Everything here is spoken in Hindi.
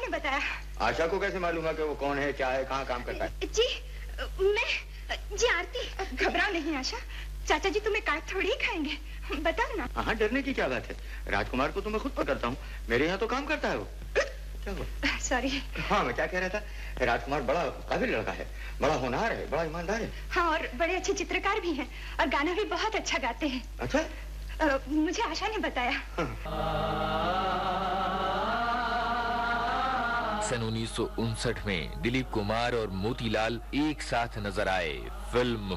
ने बताया। आशा को कैसे मालूम है कि वो कौन है, क्या है, कहाँ काम करता है? जी आरती, घबराओ नहीं आशा। चाचा जी तुम्हें काट थोड़ी ही खाएंगे, बताओ ना। हाँ, डरने की क्या बात है? राजकुमार को तो मैं खुद पकड़ता हूँ, मेरे यहाँ तो काम करता है वो। क्या हुआ? सॉरी। हाँ, मैं क्या कह रहा था, राजकुमार बड़ा काबिल लड़का है, बड़ा होनहार है, बड़ा ईमानदार है। हाँ, और बड़े अच्छे चित्रकार भी हैं और गाना भी बहुत अच्छा गाते हैं। अच्छा? मुझे आशा ने बताया। सन 1959 में दिलीप कुमार और मोतीलाल एक साथ नजर आए फिल्म